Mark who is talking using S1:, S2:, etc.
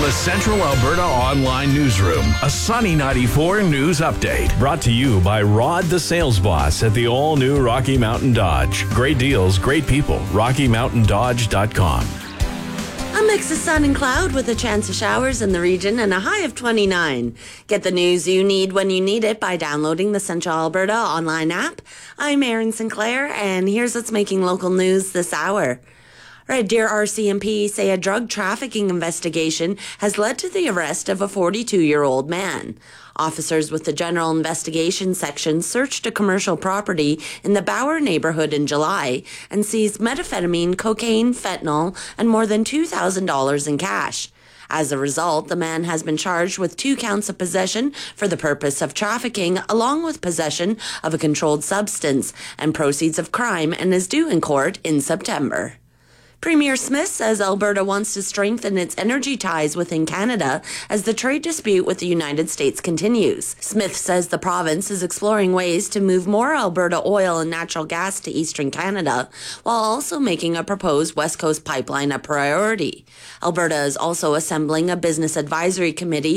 S1: the Central Alberta Online Newsroom, a Sunny 94 news update. Brought to you by Rod the Sales Boss at the all-new Rocky Mountain Dodge. Great deals, great people. RockyMountainDodge.com.
S2: A mix of sun and cloud with a chance of showers in the region and a high of 29. Get the news you need when you need it by downloading the Central Alberta online app. I'm Erin Sinclair, and here's what's making local news this hour. Red Deer RCMP say a drug trafficking investigation has led to the arrest of a 42-year-old man. Officers with the General Investigation Section searched a commercial property in the Bauer neighborhood in July and seized methamphetamine, cocaine, fentanyl, and more than $2,000 in cash. As a result, the man has been charged with 2 counts of possession for the purpose of trafficking, along with possession of a controlled substance and proceeds of crime, and is due in court in September. Premier Smith says Alberta wants to strengthen its energy ties within Canada as the trade dispute with the United States continues. Smith says the province is exploring ways to move more Alberta oil and natural gas to eastern Canada, while also making a proposed West Coast pipeline a priority. Alberta is also assembling a business advisory committee